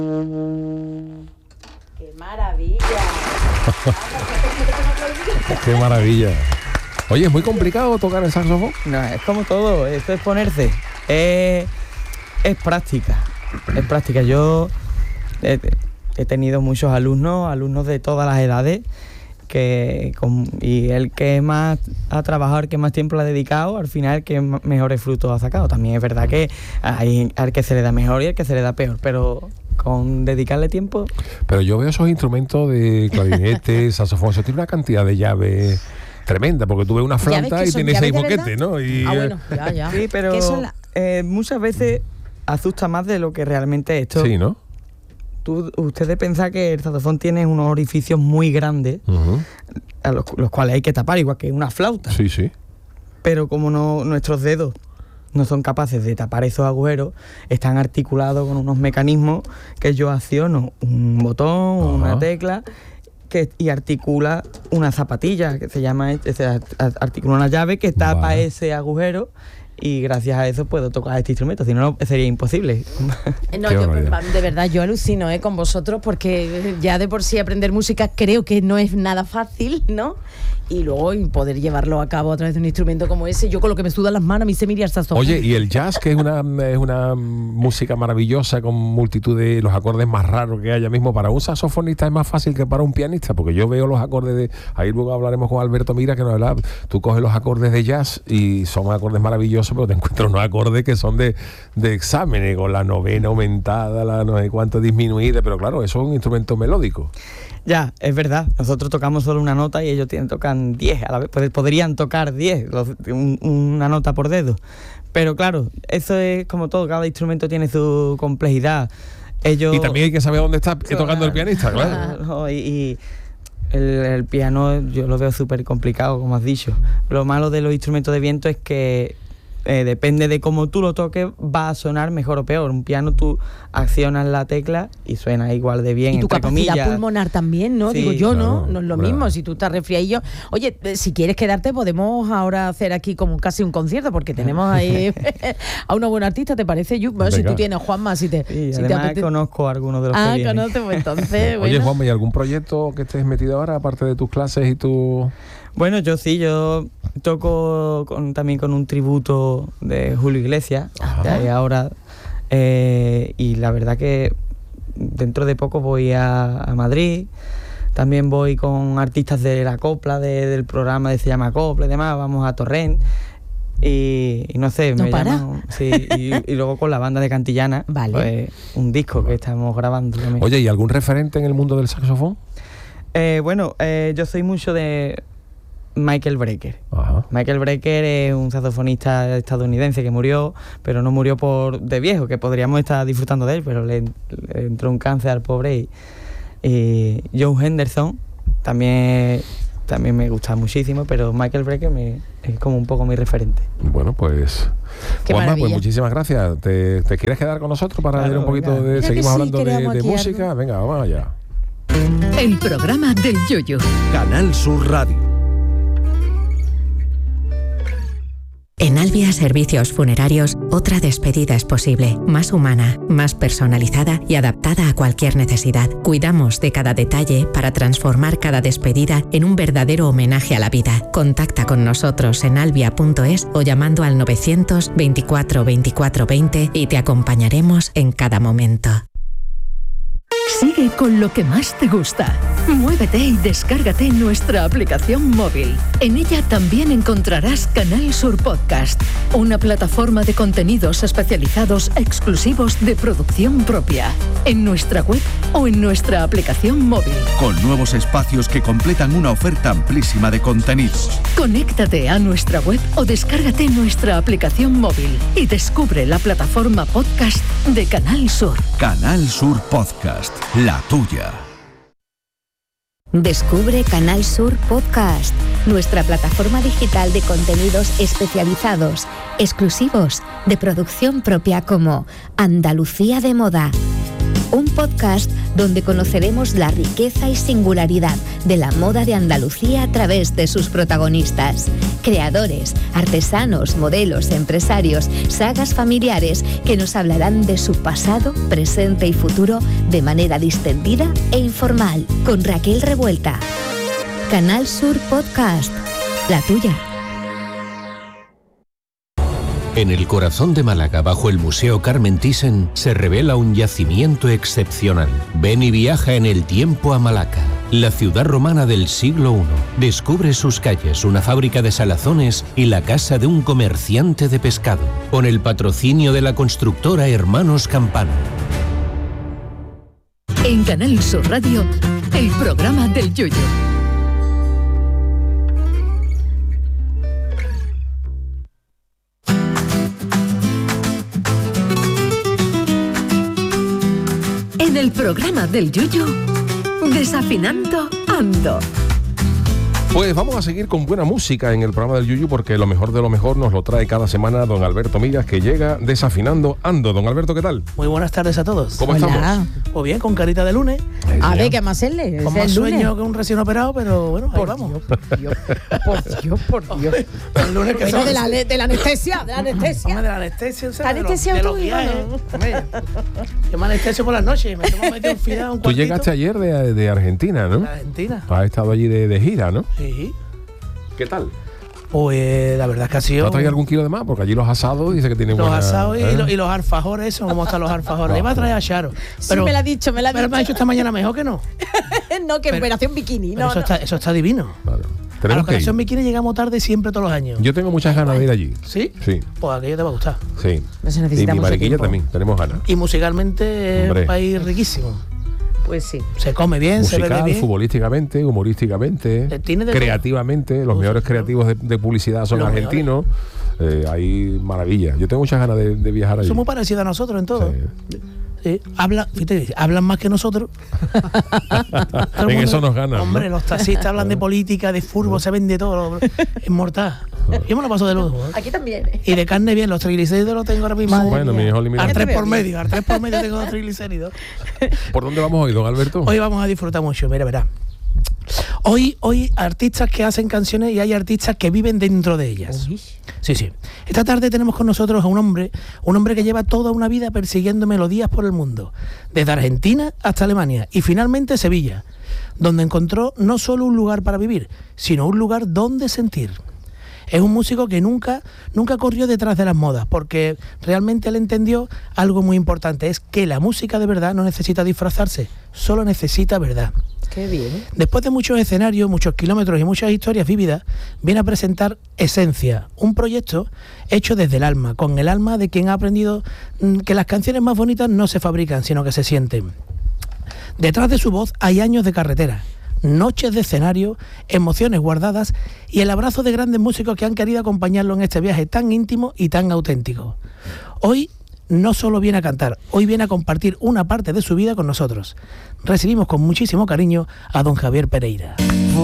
¡Qué maravilla! ¡Qué maravilla! Oye, ¿es muy complicado tocar el saxofón? No, es como todo, esto es ponerse. Es práctica. Es práctica. Yo he tenido muchos alumnos de todas las edades. Y el que más ha trabajado, el que más tiempo le ha dedicado, al final el que mejores frutos ha sacado. También es verdad que hay al que se le da mejor y al que se le da peor, pero con dedicarle tiempo. Pero yo veo esos instrumentos de clarinete, saxofón, eso tiene una cantidad de llaves tremenda, porque tú ves una flauta y tiene 6 boquetes, ¿no? Y, bueno, ya. Sí, pero muchas veces asusta más de lo que realmente es esto. Sí, ¿no? Ustedes piensan que el saxofón tiene unos orificios muy grandes, a los cuales hay que tapar, igual que una flauta. Sí, sí. Pero como nuestros dedos no son capaces de tapar esos agujeros, están articulados con unos mecanismos que yo acciono un botón, una tecla, y articula una zapatilla, que se llama, articula una llave que tapa ese agujero. Y gracias a eso puedo tocar este instrumento, si no sería imposible. No, yo, de verdad, yo alucino con vosotros, porque ya de por sí aprender música creo que no es nada fácil, ¿no? Y luego poder llevarlo a cabo a través de un instrumento como ese, yo con lo que me sudan las manos, a mí se me iría el saxofón. Oye, y el jazz, que es una música maravillosa con multitud de los acordes más raros que haya mismo, para un saxofonista es más fácil que para un pianista, porque yo veo los acordes de... Ahí luego hablaremos con Alberto Mira, que nos habla, tú coges los acordes de jazz y son acordes maravillosos, pero te encuentras unos acordes que son de exámenes, con la novena aumentada, la no sé cuánto disminuida, pero claro, eso es un instrumento melódico. Ya, es verdad, nosotros tocamos solo una nota y ellos tocan 10 a la vez, podrían tocar 10, una nota por dedo, pero claro, eso es como todo, cada instrumento tiene su complejidad. Y también hay que saber dónde está tocando el pianista, claro. Y el piano yo lo veo súper complicado, como has dicho. Lo malo de los instrumentos de viento es que depende de cómo tú lo toques, va a sonar mejor o peor. Un piano tú accionas la tecla y suena igual de bien, y tu entre capacidad comillas. Pulmonar también, ¿no? Sí, Digo yo, claro, no es lo mismo. Si tú estás resfriadillo. Oye, si quieres quedarte, podemos ahora hacer aquí como casi un concierto, porque tenemos ahí a una buena artista, ¿te parece? Bueno, si tú tienes, Juanma, si además conozco a algunos de los que vienen. Conoces, pues entonces... Oye, Juanma, ¿y algún proyecto que estés metido ahora, aparte de tus clases y tu...? Bueno, yo toco también con un tributo de Julio Iglesias, que hay ahora, y la verdad que dentro de poco voy a Madrid. También voy con artistas de la copla, del programa de Se llama Copla y demás, vamos a Torrent. Y no sé, ¿No para? llaman, sí, y luego con la banda de Cantillana, vale. Pues, un disco que estamos grabando también. Oye, ¿y algún referente en el mundo del saxofón? Yo soy mucho de Michael Brecker. Ajá. Michael Brecker es un saxofonista estadounidense que murió, pero no murió de viejo, que podríamos estar disfrutando de él, pero le entró un cáncer al pobre. Y Joe Henderson también me gusta muchísimo, pero Michael Brecker es como un poco mi referente. Bueno, pues Juanma, pues muchísimas gracias. ¿Te quieres quedar con nosotros para ver un poquito de... Seguimos hablando de música? Venga, vamos allá. El programa del Yoyo. Canal Sur Radio. En Albia Servicios Funerarios, otra despedida es posible, más humana, más personalizada y adaptada a cualquier necesidad. Cuidamos de cada detalle para transformar cada despedida en un verdadero homenaje a la vida. Contacta con nosotros en albia.es o llamando al 924 24 20 y te acompañaremos en cada momento. Sigue con lo que más te gusta. Muévete y descárgate nuestra aplicación móvil. En ella también encontrarás Canal Sur Podcast, una plataforma de contenidos especializados exclusivos de producción propia, en nuestra web o en nuestra aplicación móvil. Con nuevos espacios que completan una oferta amplísima de contenidos. Conéctate a nuestra web o descárgate nuestra aplicación móvil y descubre la plataforma podcast de Canal Sur. Canal Sur Podcast, la tuya. Descubre Canal Sur Podcast, nuestra plataforma digital de contenidos especializados, exclusivos, de producción propia, como Andalucía de Moda, un podcast donde conoceremos la riqueza y singularidad de la moda de Andalucía a través de sus protagonistas. Creadores, artesanos, modelos, empresarios, sagas familiares que nos hablarán de su pasado, presente y futuro de manera distendida e informal. Con Raquel Revuelta. Canal Sur Podcast. La tuya. En el corazón de Málaga, bajo el Museo Carmen Thyssen, se revela un yacimiento excepcional. Ven y viaja en el tiempo a Malaca, la ciudad romana del siglo I. Descubre sus calles, una fábrica de salazones y la casa de un comerciante de pescado, con el patrocinio de la constructora Hermanos Campano. En Canal Sur Radio, el programa del Yoyo. En el programa del Yoyo, Desafinando Ando. Pues vamos a seguir con buena música en el programa del Yuyu, porque lo mejor de lo mejor nos lo trae cada semana don Alberto Miras, que llega Desafinando Ando. Don Alberto, ¿qué tal? Muy buenas tardes a todos. ¿Cómo estamos? Pues bien, con carita de lunes. A ver, ¿qué más hacerle? Con más sueño que un recién operado, pero bueno, ahí vamos. Por Dios. El lunes que bueno, de la anestesia, de la anestesia. Hombre, de la anestesia, o sea, anestesia de los viajes. Yo me anestesio por las noches, me tomo medio un fideo, un Tú llegaste ayer de Argentina, ¿no? De Argentina. Has estado allí de gira, ¿no? Sí. ¿Qué tal? Pues la verdad es que ha sido... ¿No traído algún kilo de más? Porque allí los asados dice que tienen los buena... asados y los alfajores, eso, ¿cómo están los alfajores? Le iba a traer a Charo. Pero, sí, me lo ha dicho. Pero me ha dicho esta mañana mejor que no. No, que operación bikini. No, eso está divino. Claro. A la operación bikini llegamos tarde siempre todos los años. Yo tengo muchas ganas de ir allí. ¿Sí? Sí. Pues aquello te va a gustar. Sí. Se necesita y mi mucho mariquilla tiempo. también, tenemos ganas. Y musicalmente es un país riquísimo. Pues sí. Se come bien, musical, se bebe bien. futbolísticamente, humorísticamente, creativamente. Los mejores creativos de publicidad son argentinos. Hay maravillas. Yo tengo muchas ganas de viajar allí. Somos parecidos a nosotros en todo. Sí. Hablan más que nosotros. En eso nos ganan. Hombre, ¿no? Los taxistas hablan de política, de fútbol, se vende todo. Es mortal. Yo me lo paso de lujo. Aquí también. Y de carne bien, los triglicéridos los tengo ahora mismo. Bueno, mi hijo al 3 por medio tengo los triglicéridos. ¿Por dónde vamos hoy, don Alberto? Hoy vamos a disfrutar mucho, mira, verá. Hoy artistas que hacen canciones y hay artistas que viven dentro de ellas. Sí. Esta tarde tenemos con nosotros a un hombre que lleva toda una vida persiguiendo melodías por el mundo, desde Argentina hasta Alemania y finalmente Sevilla, donde encontró no solo un lugar para vivir, sino un lugar donde sentir. Es un músico que nunca corrió detrás de las modas, porque realmente él entendió algo muy importante, es que la música de verdad no necesita disfrazarse, solo necesita verdad. Qué bien. Después de muchos escenarios, muchos kilómetros y muchas historias vívidas, viene a presentar Esencia, un proyecto hecho desde el alma, con el alma de quien ha aprendido que las canciones más bonitas no se fabrican, sino que se sienten. Detrás de su voz hay años de carretera, noches de escenario, emociones guardadas y el abrazo de grandes músicos que han querido acompañarlo en este viaje tan íntimo y tan auténtico. Hoy no solo viene a cantar, hoy viene a compartir una parte de su vida con nosotros. Recibimos con muchísimo cariño a don Javier Pereira.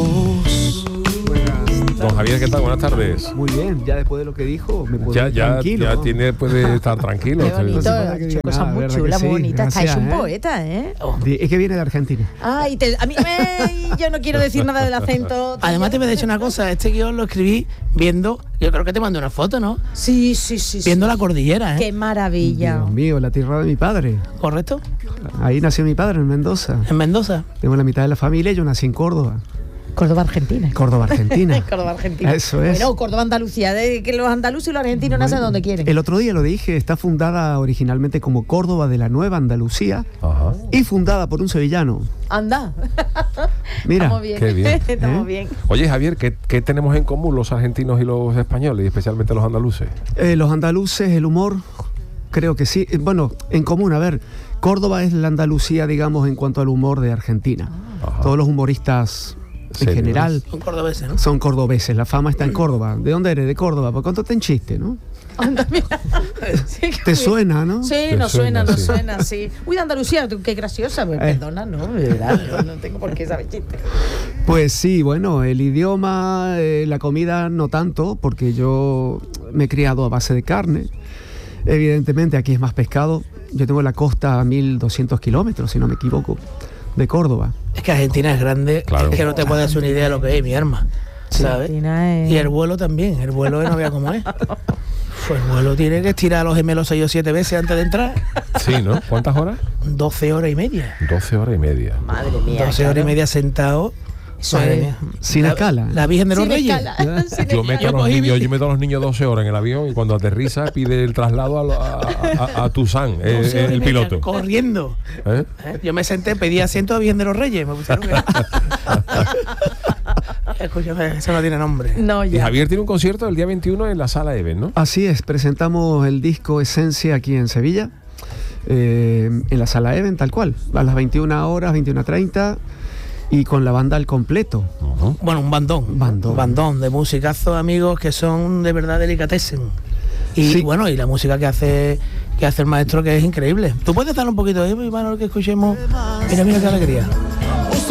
Don Javier, ¿qué tal? Buenas tardes. Muy bien, ya después de lo que dijo, me puedo ir tranquilo. Ya puede estar tranquilo. Qué bonito, ha dicho cosas muy chulas, muy bonitas. Estáis un poeta, ¿eh? Es que viene de Argentina. Ay, yo no quiero decir nada del acento. Además te voy a decir una cosa, este guión lo escribí viendo, yo creo que te mandé una foto, ¿no? Sí. Viendo la cordillera, ¿eh? Qué maravilla. Dios mío, la tierra de mi padre. ¿Correcto? Ahí nació mi padre, en Mendoza. ¿En Mendoza? Tengo la mitad de la familia, yo nací en Córdoba. Córdoba, Argentina. Córdoba, Argentina. Córdoba, Argentina. Eso es. Bueno, Córdoba, Andalucía, de que los andaluces y los argentinos nacen donde quieren. El otro día lo dije, está fundada originalmente como Córdoba de la Nueva Andalucía. Ajá. Y fundada por un sevillano. Anda. Mira, estamos bien. Qué bien. Estamos bien. Oye, Javier, ¿qué tenemos en común los argentinos y los españoles, y especialmente los andaluces? Los andaluces, el humor, creo que sí. Bueno, en común, a ver, Córdoba es la Andalucía, digamos, en cuanto al humor de Argentina. Ajá. Todos los humoristas en general son cordobeses, ¿no? Son cordobeses, la fama está en Córdoba. ¿De dónde eres? De Córdoba. ¿Por cuánto te en chiste, no? Sí, te suena, ¿no? Sí, nos suena, sí. Uy, de Andalucía, qué graciosa, perdona, no, de verdad, yo no tengo por qué saber chistes. Pues sí, bueno, el idioma, la comida no tanto, porque yo me he criado a base de carne. Evidentemente aquí es más pescado, yo tengo la costa a 1.200 kilómetros, si no me equivoco, de Córdoba. Es que Argentina es grande, Claro. es que no te puedes hacer una idea de lo que es, mi arma. ¿Sabes? Es... Y el vuelo también, el vuelo no vea cómo es. Pues el vuelo tiene que estirar a los gemelos 6 o 7 veces antes de entrar. Sí, ¿no? ¿Cuántas horas? 12 horas y media. 12 horas y media. Madre mía. 12 horas y media sentado. Madre mía. Sin escala. La Virgen de los Sin Reyes. escala. Yo meto a los niños 12 horas en el avión y cuando aterriza pide el traslado a Tuzán, 12 horas y el media piloto. corriendo. ¿Eh? Yo me senté, pedí asiento a Virgen de los Reyes. Me pusieron Escúchame, eso no tiene nombre. No, Y ya. Javier tiene un concierto el día 21 en la Sala Eben, ¿no? Así es, presentamos el disco Esencia aquí en Sevilla, en la Sala Eben, tal cual, a las 21 horas, 21:30, y con la banda al completo. Bueno, un bandón de musicazos, amigos, que son de verdad delicatessen. Y Sí. bueno, y la música que hace el maestro, que es increíble. ¿Tú puedes dar un poquito de Manuel, que escuchemos? Mira, qué alegría.